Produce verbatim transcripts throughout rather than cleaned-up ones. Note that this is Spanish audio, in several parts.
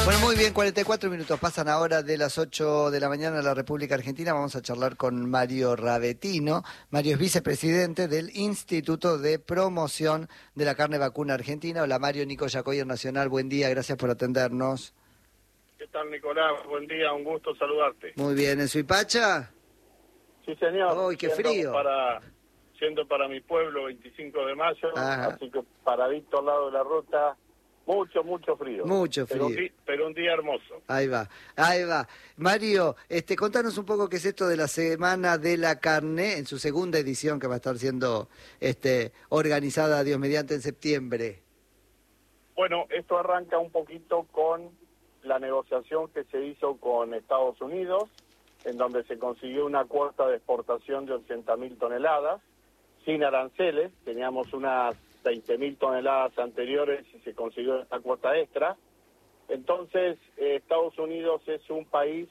Bueno, muy bien, cuarenta y cuatro minutos pasan ahora de las ocho de la mañana en la República Argentina. Vamos a charlar con Mario Ravetino. Mario es vicepresidente del Instituto de Promoción de la Carne Vacuna Argentina. Hola Mario, Nico Yacoyer Nacional, buen día, gracias por atendernos. ¿Qué tal, Nicolás? Buen día, un gusto saludarte. Muy bien, ¿en Suipacha? Sí, señor. ¡Uy, qué frío! Para, siendo para mi pueblo veinticinco de mayo, Ajá. Así que paradito al lado de la ruta, mucho, mucho frío. Mucho frío. Pero, un pero un día hermoso. Ahí va, ahí va. Mario, este, contanos un poco qué es esto de la Semana de la Carne, en su segunda edición que va a estar siendo este, organizada, Dios mediante, en septiembre. Bueno, esto arranca un poquito con la negociación que se hizo con Estados Unidos, en donde se consiguió una cuota de exportación de ochenta mil toneladas, sin aranceles. Teníamos unas veinte mil toneladas anteriores y se consiguió esta cuota extra. Entonces, eh, Estados Unidos es un país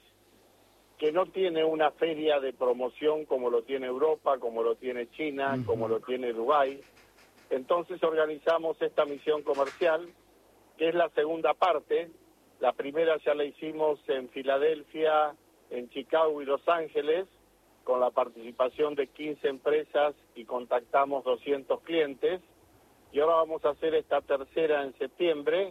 que no tiene una feria de promoción como lo tiene Europa, como lo tiene China, uh-huh. como lo tiene Dubái. Entonces organizamos esta misión comercial, que es la segunda parte. La primera ya la hicimos en Filadelfia, en Chicago y Los Ángeles, con la participación de quince empresas y contactamos doscientos clientes. Y ahora vamos a hacer esta tercera en septiembre,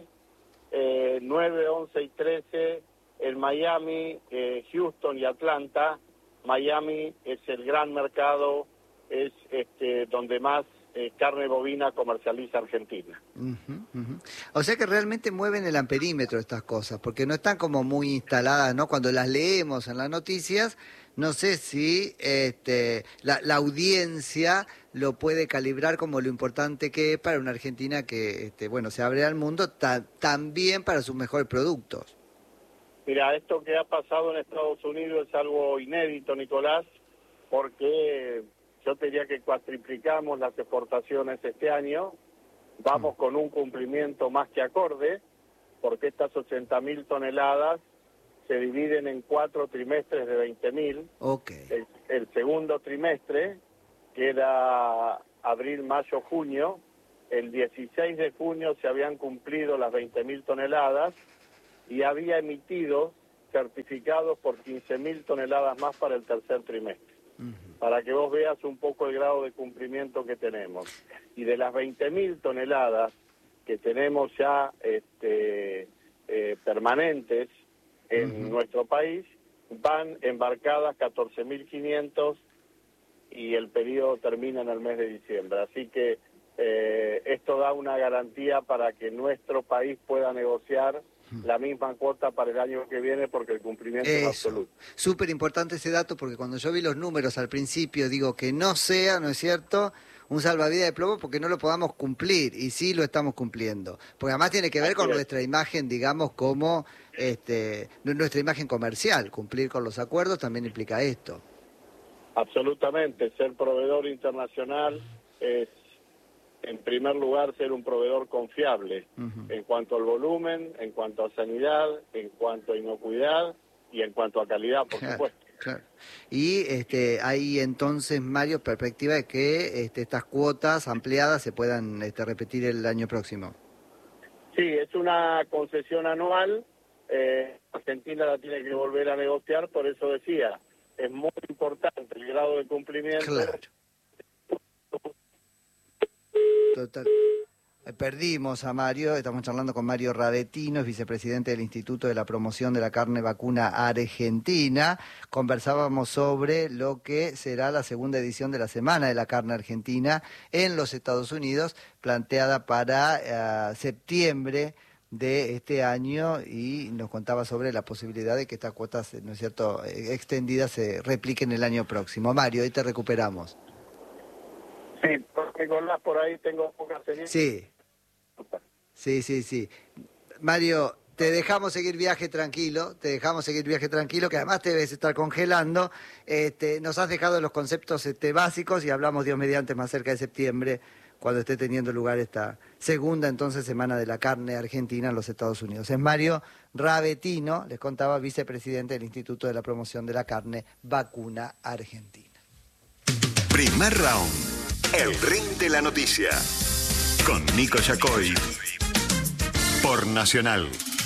eh, nueve, once y trece en Miami, eh, Houston y Atlanta. Miami es el gran mercado, es este, donde más eh, carne bovina comercializa Argentina. Uh-huh, uh-huh. O sea que realmente mueven el amperímetro estas cosas, porque no están como muy instaladas, ¿no? Cuando las leemos en las noticias, no sé si este, la, la audiencia lo puede calibrar como lo importante que es para una Argentina que, este, bueno, se abre al mundo ta- también para sus mejores productos. Mira, esto que ha pasado en Estados Unidos es algo inédito, Nicolás, porque yo te diría que cuatriplicamos las exportaciones este año, vamos con un cumplimiento más que acorde, porque estas ochenta mil toneladas se dividen en cuatro trimestres de veinte mil. Okay. El, el segundo trimestre, que era abril, mayo, junio, el dieciséis de junio se habían cumplido las veinte mil toneladas y había emitido certificados por quince mil toneladas más para el tercer trimestre. Uh-huh. Para que vos veas un poco el grado de cumplimiento que tenemos. Y de las veinte mil toneladas que tenemos ya este, eh, permanentes en uh-huh. nuestro país, van embarcadas catorce mil quinientos y el periodo termina en el mes de diciembre. Así que eh, esto da una garantía para que nuestro país pueda negociar la misma cuota para el año que viene, porque el cumplimiento Eso. es absoluto. Súper importante ese dato, porque cuando yo vi los números al principio, digo que no sea, ¿no es cierto?, un salvavidas de plomo porque no lo podamos cumplir, y sí lo estamos cumpliendo. Porque además tiene que ver Así con es. nuestra imagen, digamos, como este, nuestra imagen comercial. Cumplir con los acuerdos también implica esto. Absolutamente. Ser proveedor internacional es, en primer lugar, ser un proveedor confiable uh-huh. en cuanto al volumen, en cuanto a sanidad, en cuanto a inocuidad y en cuanto a calidad, por claro, supuesto. Claro. Y este, hay entonces, Mario, perspectiva de que este, estas cuotas ampliadas se puedan este, repetir el año próximo. Sí, es una concesión anual. Eh, Argentina la tiene que volver a negociar, por eso decía, es muy importante el grado de cumplimiento. Claro. Total. Perdimos a Mario, estamos charlando con Mario Ravetino, es vicepresidente del Instituto de la Promoción de la Carne Vacuna Argentina. Conversábamos sobre lo que será la segunda edición de la Semana de la Carne Argentina en los Estados Unidos, planteada para uh, septiembre de este año, y nos contaba sobre la posibilidad de que estas cuotas, ¿no es cierto?, extendidas se repliquen el año próximo. Mario, ahí te recuperamos. Sí, Nicolás, por ahí tengo pocas señales. Sí. Sí, sí, sí. Mario, te dejamos seguir viaje tranquilo, te dejamos seguir viaje tranquilo, que además te debes estar congelando. Este, nos has dejado los conceptos este, básicos y hablamos, Dios mediante, más cerca de septiembre, cuando esté teniendo lugar esta segunda, entonces, Semana de la Carne Argentina en los Estados Unidos. Es Mario Ravetino, les contaba, vicepresidente del Instituto de la Promoción de la Carne Vacuna Argentina. Primer round, el ring de la noticia. Con Nico Yacoy por Nacional.